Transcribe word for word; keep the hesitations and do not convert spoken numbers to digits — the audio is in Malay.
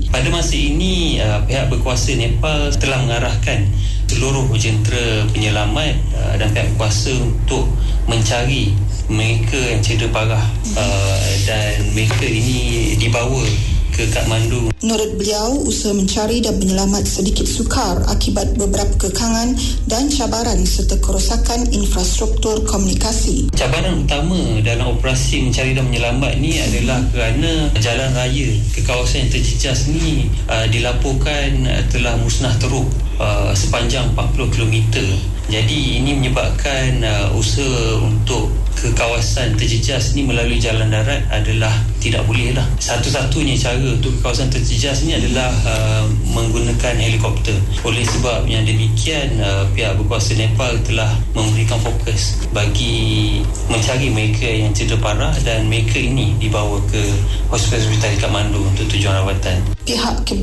Pada masa ini, uh, pihak berkuasa Nepal telah mengarahkan seluruh jentera penyelamat uh, dan pihak berkuasa untuk mencari mereka yang cedera parah, uh, dan mereka ini dibawa ke Kathmandu. Menurut beliau, usaha mencari dan menyelamat sedikit sukar akibat beberapa kekangan dan cabaran serta kerosakan infrastruktur komunikasi. Cabaran utama dalam operasi mencari dan menyelamat ni adalah kerana jalan raya ke kawasan yang terjejas ni uh, dilaporkan uh, telah musnah teruk uh, sepanjang empat puluh kilometer. Jadi ini menyebabkan uh, usaha untuk ke kawasan terjejas ni melalui jalan darat adalah tidak boleh lah. Satu-satunya cara untuk ke kawasan terjejas ni adalah uh, menggunakan helikopter. Oleh sebab yang demikian, uh, pihak berkuasa Nepal telah memberikan fokus bagi mencari mereka yang cedera parah dan mereka ini dibawa ke hospital-hospital di Kathmandu untuk tujuan rawatan. Pihak